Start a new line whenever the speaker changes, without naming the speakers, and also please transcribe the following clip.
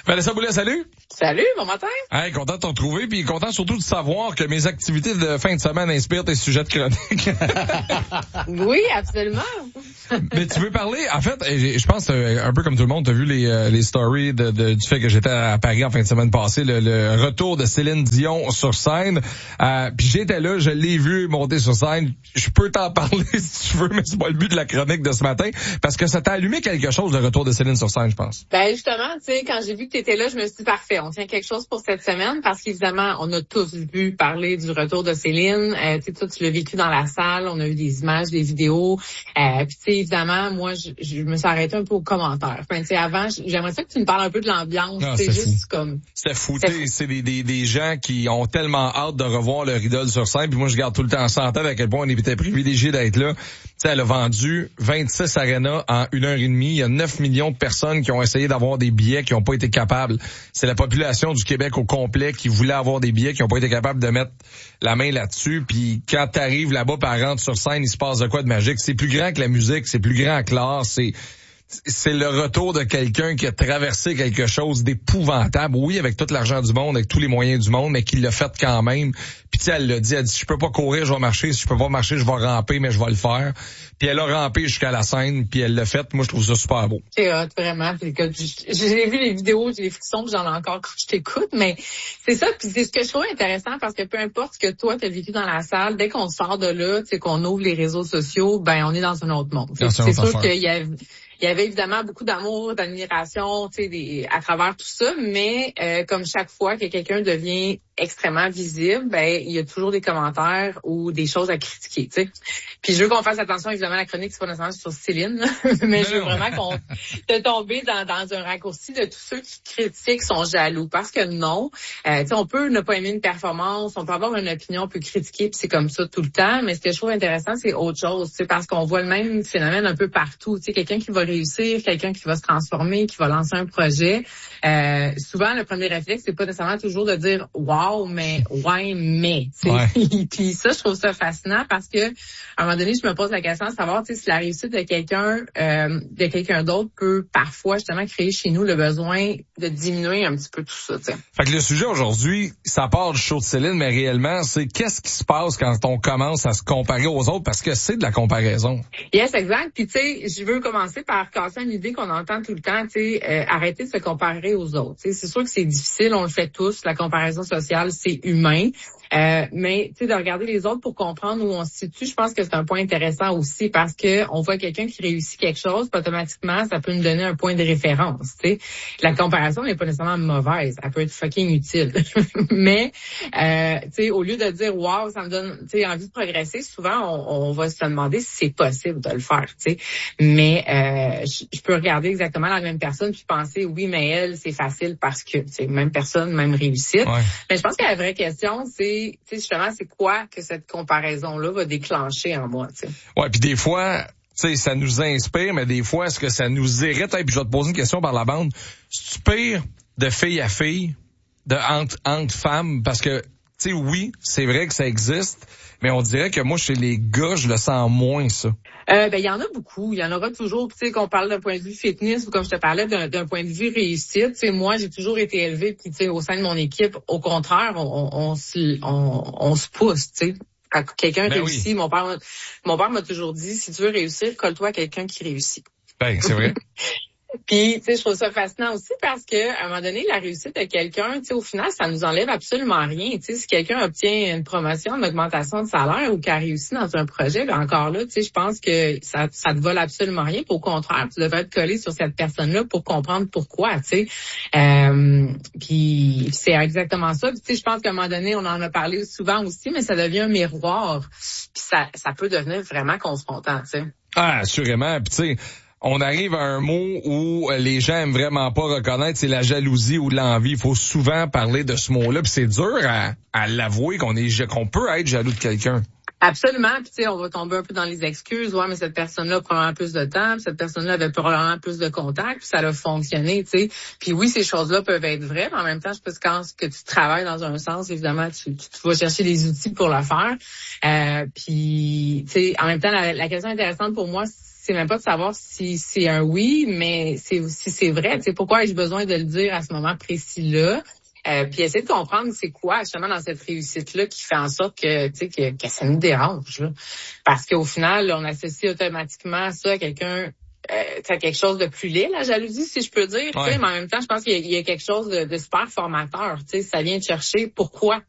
Vanessa Boulet, salut!
Salut, bon matin!
Hey, content de te retrouver, puis content surtout de savoir que mes activités de fin de semaine inspirent tes sujets de chronique.
Oui, absolument.
Mais tu veux parler, en fait, je pense un peu comme tout le monde, t'as vu les stories du fait que j'étais à Paris en fin de semaine passée, le retour de Céline Dion sur scène. Puis j'étais là, je l'ai vu monter sur scène. Je peux t'en parler si tu veux, mais c'est pas le but de la chronique de ce matin, parce que ça t'a allumé quelque chose, le retour de Céline sur scène, je pense.
Ben justement, tu sais, quand j'ai vu que t'étais là, je me suis dit parfait, on tient quelque chose pour cette semaine, parce qu'évidemment, on a tous vu parler du retour de Céline. Tu sais, toi, tu l'as vécu dans la salle, on a eu des images, des vidéos. Puis tu sais, évidemment, moi, je me suis arrêtée un peu aux commentaires. Enfin, tu sais, avant, j'aimerais ça que tu me parles un peu de l'ambiance. C'est juste comme...
C'était fou. C'est des gens qui ont tellement hâte de revoir leur idole sur scène. Puis moi, je garde tout le temps en tête à quel point on était privilégié d'être là. Tu sais, elle a vendu 26 arénas en 1h30. Il y a 9 millions de personnes qui ont essayé d'avoir des billets qui n'ont pas été capables. C'est la population du Québec au complet qui voulait avoir des billets qui n'ont pas été capables de mettre la main là-dessus. Puis quand t'arrives là-bas, par rentre sur scène, il se passe de quoi de magique? C'est plus grand que la musique, c'est plus grand que l'art, c'est le retour de quelqu'un qui a traversé quelque chose d'épouvantable. Oui, avec tout l'argent du monde, avec tous les moyens du monde, mais qui l'a fait quand même. Puis tu sais, elle l'a dit, je peux pas courir, je vais marcher. Si je peux pas marcher, je vais ramper, mais je vais le faire. Puis elle a rampé jusqu'à la scène, puis elle l'a fait. Moi, je trouve ça super beau.
C'est hot, vraiment. J'ai vu les vidéos, j'ai les frissons, puis j'en ai encore quand je t'écoute, mais c'est ça. Puis c'est ce que je trouve intéressant, parce que peu importe ce que toi t'as vécu dans la salle, dès qu'on sort de là, tu sais, qu'on ouvre les réseaux sociaux, ben on est dans un autre monde. C'est sûr qu'il y avait évidemment beaucoup d'amour, d'admiration, tu sais, à travers tout ça, mais comme chaque fois que quelqu'un devient extrêmement visible, ben il y a toujours des commentaires ou des choses à critiquer, tu sais. Puis je veux qu'on fasse attention, évidemment, la chronique, c'est pas nécessairement sur Céline, mais je veux vraiment qu'on te tomber dans un raccourci de tous ceux qui critiquent sont jaloux, parce que non, tu sais, on peut ne pas aimer une performance, on peut avoir une opinion, on peut critiquer, puis c'est comme ça tout le temps, mais ce que je trouve intéressant, c'est autre chose, tu sais, parce qu'on voit le même phénomène un peu partout, tu sais, quelqu'un qui va réussir, quelqu'un qui va se transformer, qui va lancer un projet. Souvent, le premier réflexe, c'est pas nécessairement toujours de dire wow, mais ouais, mais. Ouais. Puis ça, je trouve ça fascinant parce que à un moment donné, je me pose la question de savoir, tu sais, si la réussite de quelqu'un d'autre peut parfois justement créer chez nous le besoin de diminuer un petit peu tout ça. Tu sais.
Fait que le sujet aujourd'hui, ça part du show de Céline, mais réellement, c'est qu'est-ce qui se passe quand on commence à se comparer aux autres, parce que c'est de la comparaison.
Yes, exact. Puis tu sais, je veux commencer par casser une idée qu'on entend tout le temps, tu sais, arrêter de se comparer aux autres. Tu sais, c'est sûr que c'est difficile, on le fait tous, la comparaison sociale, c'est humain. Mais tu sais, de regarder les autres pour comprendre où on se situe, je pense que c'est un point intéressant aussi, parce que on voit quelqu'un qui réussit quelque chose, puis automatiquement, ça peut nous donner un point de référence. Tu sais, la comparaison n'est pas nécessairement mauvaise, elle peut être fucking utile. Mais tu sais, au lieu de dire wow, ça me donne, tu sais, envie de progresser, souvent on va se demander si c'est possible de le faire. Tu sais, mais je peux regarder exactement la même personne puis penser oui, mais elle c'est facile parce que c'est même personne, même réussite. Ouais. Mais je pense que la vraie question c'est, tu sais, justement, c'est quoi que cette comparaison-là va déclencher en moi, tu sais.
Ouais, puis des fois, tu sais, ça nous inspire, mais des fois, est-ce que ça nous irrite? Et puis je vais te poser une question par la bande. C'est-tu pire de fille à fille, de entre femmes? Parce que, tu sais, oui, c'est vrai que ça existe, mais on dirait que moi, chez les gars, je le sens moins, ça.
Ben, il y en a beaucoup. Il y en aura toujours. Tu sais, qu'on parle d'un point de vue fitness ou comme je te parlais d'un point de vue réussite. Tu sais, moi, j'ai toujours été élevée. Puis, tu sais, au sein de mon équipe, au contraire, on se pousse. Tu sais, quand quelqu'un réussit, oui. Mon père m'a toujours dit, si tu veux réussir, colle-toi à quelqu'un qui réussit.
Ben, c'est vrai.
Puis, tu sais, je trouve ça fascinant aussi parce que, à un moment donné, la réussite de quelqu'un, tu sais, au final, ça nous enlève absolument rien. Tu sais, si quelqu'un obtient une promotion, une augmentation de salaire ou qui a réussi dans un projet, ben encore là, tu sais, je pense que ça te vole absolument rien. Puis, au contraire, tu devrais te coller sur cette personne-là pour comprendre pourquoi, tu sais. Puis, c'est exactement ça. Puis, tu sais, je pense qu'à un moment donné, on en a parlé souvent aussi, mais ça devient un miroir. Puis, ça peut devenir vraiment confrontant, tu sais.
Ah, assurément. Puis, tu sais, on arrive à un mot où les gens aiment vraiment pas reconnaître, c'est la jalousie ou l'envie. Il faut souvent parler de ce mot-là, puis c'est dur à l'avouer qu'on peut être jaloux de quelqu'un.
Absolument, puis tu sais, on va tomber un peu dans les excuses. Ouais, mais cette personne-là a probablement plus de temps, puis cette personne-là avait probablement plus de contacts, puis ça a fonctionné, tu sais. Puis oui, ces choses-là peuvent être vraies, mais en même temps, je pense que tu travailles dans un sens, évidemment, tu vas chercher les outils pour le faire. Puis, tu sais, en même temps, la question intéressante pour moi, c'est même pas de savoir si c'est un oui, mais si c'est vrai. Tu sais, pourquoi ai-je besoin de le dire à ce moment précis-là? Puis essayer de comprendre c'est quoi justement dans cette réussite-là qui fait en sorte que, tu sais, que ça nous dérange. Là. Parce qu'au final, là, on associe automatiquement ça à quelqu'un, à quelque chose de plus laid, la jalousie, si je peux dire. Ouais. Mais en même temps, je pense qu'il y a quelque chose de super formateur. Tu sais, ça vient de chercher pourquoi